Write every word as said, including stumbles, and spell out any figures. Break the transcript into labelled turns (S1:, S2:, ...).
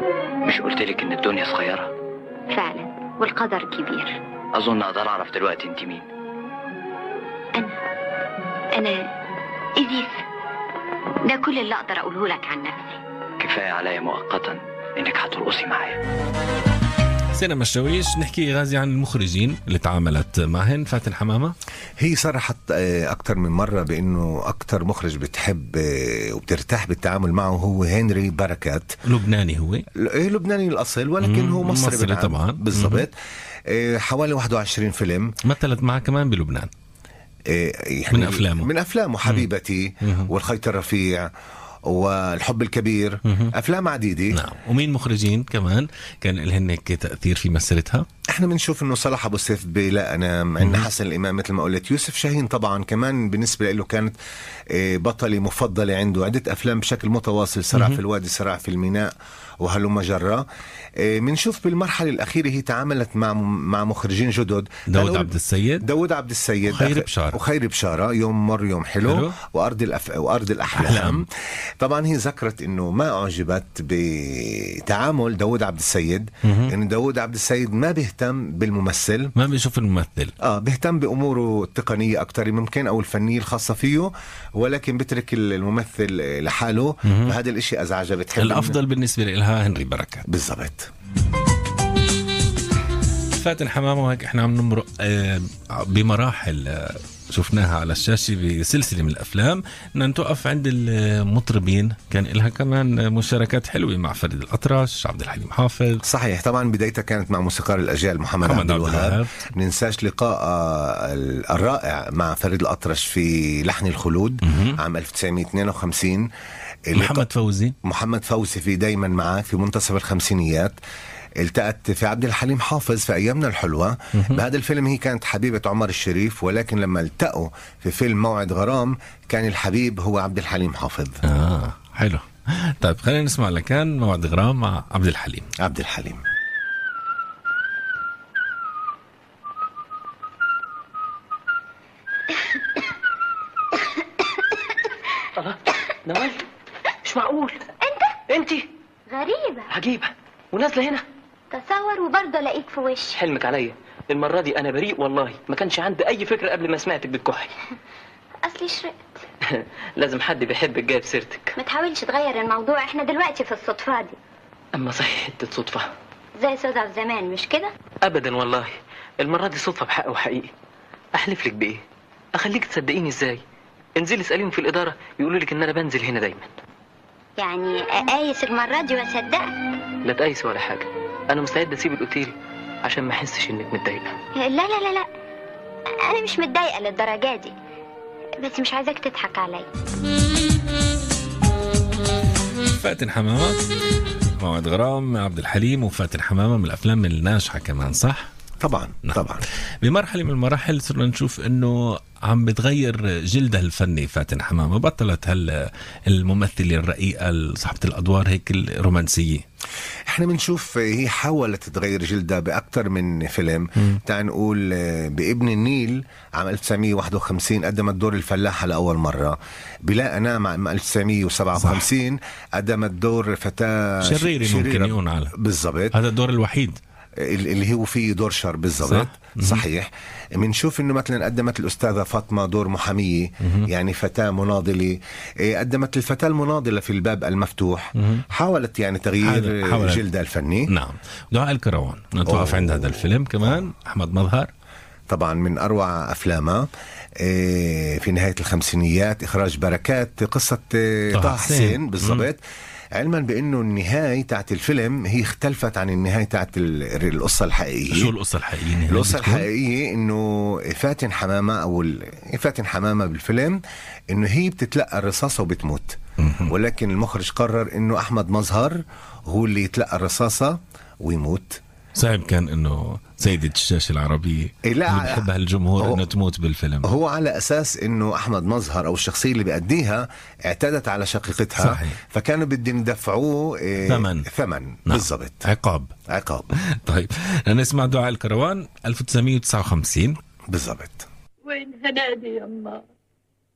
S1: مش قلتلك ان الدنيا صغيرة؟
S2: فعلا، والقدر كبير.
S1: اظن اقدر اعرف دلوقتي انت مين.
S2: انا انا إيزيس. ده كل اللي اقدر اقوله لك عن نفسي.
S1: كفاية عليا مؤقتا انك هترقصي معايا.
S3: سينما الشويش. نحكي غازي عن المخرجين اللي تعاملت معهن. فاتن حمامة
S4: هي صرحت أكتر من مرة بأنه أكتر مخرج بتحب وبترتاح بالتعامل معه هو هنري بركات.
S3: لبناني هو؟
S4: لبناني الأصل ولكن هو مصري,
S3: مصري طبعا.
S4: بالضبط. حوالي واحد وعشرين فيلم
S3: مثلت معه كمان بلبنان.
S4: يعني من أفلامه من أفلامه حبيبتي مم. والخيط الرفيع والحب الكبير. مم. أفلام عديدة.
S3: نعم. ومين مخرجين كمان كان لهن هيك تأثير في مسيرتها؟ احنا
S4: بنشوف انه صلاح ابو سيف بلا انام، عندنا حسن الامام مثل ما قلت، يوسف شاهين طبعا كمان بالنسبه له كانت بطلة مفضله عنده، عده افلام بشكل متواصل، صراع في الوادي، صراع في الميناء، وهلم جرة. بنشوف بالمرحله الاخيره هي تعاملت مع مع مخرجين جدد.
S3: داود عبد السيد
S4: داود عبد السيد
S3: وخير بشارة
S4: وخير بشارة يوم مر يوم حلو, حلو. وارض الأف... وارض الاحلام. أحلام. طبعا هي ذكرت انه ما اعجبت بتعامل داود عبد السيد، انه داود عبد السيد ما بيهتم بالممثل،
S3: ما بيشوف الممثل،
S4: اه بيهتم باموره التقنيه اكثر ممكن او الفنيه الخاصه فيه، ولكن بترك الممثل لحاله. فهذا الاشي ازعجها. بتحب
S3: الافضل من... بالنسبه لها هنري بركات.
S4: بالضبط.
S3: فاتن حمامة. وهيك احنا عم نمرق بمراحل شفناها على الشاشة بسلسلة من الأفلام. بدنا نتوقف عند المطربين، كان لها كمان مشاركات حلوة مع فريد الأطرش، عبد الحليم حافظ.
S4: صحيح. طبعا بدايتها كانت مع موسيقار الأجيال محمد, محمد عبد الوهاب. ننساش لقاء الرائع مع فريد الأطرش في لحن الخلود م- عام ألف وتسعمية واثنين وخمسين.
S3: محمد فوزي
S4: محمد فوزي في دايما معاه في منتصف الخمسينيات. التقت في عبد الحليم حافظ في أيامنا الحلوة. بهذا الفيلم هي كانت حبيبة عمر الشريف، ولكن لما التقوا في فيلم موعد غرام كان الحبيب هو عبد الحليم حافظ.
S3: آه حلو. طيب خلينا نسمع لكان موعد غرام مع عبد الحليم.
S4: عبد الحليم.
S5: الله نوال، مش معقول.
S2: انت
S5: انت
S2: غريبة
S5: عجيبة ونازلة هنا.
S2: تصور وبرضه لقيت في وشي.
S5: حلمك عليا. المرة دي أنا بريء والله، ما كانش عندي أي فكرة قبل ما سمعتك بتكحي.
S2: أصلي شرقت.
S5: لازم حد بيحبك جايب سيرتك.
S2: ما تحاولش تغير الموضوع، احنا دلوقتي في الصدفة دي.
S5: أما صحيح حتة صدفة
S2: زي صدف زمان، مش كده؟
S5: أبدا والله، المرة دي صدفة بحق وحقيقي. أحلف لك بإيه؟ أخليك تصدقيني إزاي؟ انزلي اسأليهم في الإدارة يقولوا لك إن أنا بنزل هنا دايما.
S2: يعني أقايس المرة دي وأصدقك؟
S5: لا تقايس ولا حاجة، أنا مستعد أسيب الأوتيل عشان ما أحسش إنك متضايقة.
S2: لا لا لا لا، أنا مش متضايقة للدرجة دي، بس مش عايزاك تضحك علي.
S3: فاتن حمامة موعد غرام عبد الحليم. وفاتن حمامة من الأفلام الناجحة كمان، صح؟
S4: طبعا. نعم. طبعا.
S3: بمرحلة من المراحل صرنا نشوف انه عم بتغير جلدها الفني فاتن حمامة، بطلت هال الممثلة الرقيقة صاحبة الأدوار هيك الرومانسية.
S4: احنا بنشوف هي حاولت تغير جلدها بأكتر من فيلم. تعال نقول بابن النيل عام ألف وتسعمية وواحد وخمسين قدمت دور الفلاحة لأول مرة. بلا أنام عام ألف وتسعمية وسبعة وخمسين قدمت دور فتاة
S3: شريرة, شريرة ممكن يقول على
S4: بالضبط.
S3: هذا الدور الوحيد
S4: اللي هو فيه دور شر بالضبط. صح؟ صحيح. بنشوف انه مثلا قدمت الاستاذه فاطمه دور محاميه، يعني فتاه مناضله. قدمت الفتاه المناضله في الباب المفتوح. حاولت يعني تغيير حاولت. جلدها الفني.
S3: نعم. دعاء الكروان نتوقف عند هذا الفيلم كمان. أوه. احمد مظهر
S4: طبعا من اروع افلامها في نهايه الخمسينيات، اخراج بركات، قصه طه حسين بالضبط. علما بانه النهايه تاعت الفيلم هي اختلفت عن النهايه تاعت القصه الحقيقيه.
S3: شو القصه الحقيقيه؟
S4: القصه الحقيقيه انه فاتن حمامه او فاتن حمامه بالفيلم انه هي بتتلقى الرصاصه وبتموت، ولكن المخرج قرر انه احمد مظهر هو اللي يتلقى الرصاصه ويموت.
S3: صعب كان انه سيدة الشاشة العربية اللي بحبها الجمهور انه تموت بالفيلم.
S4: هو على اساس انه احمد مظهر او الشخصية اللي بيأديها اعتدت على شقيقتها. صحيح. فكانوا بدهم يدفعوه إيه
S3: ثمن
S4: ثمن. نعم. بالضبط.
S3: عقاب
S4: عقاب.
S3: طيب نسمع دعاء الكروان ألف وتسعمية وتسعة وخمسين.
S4: بالضبط.
S6: وين هنادي يما؟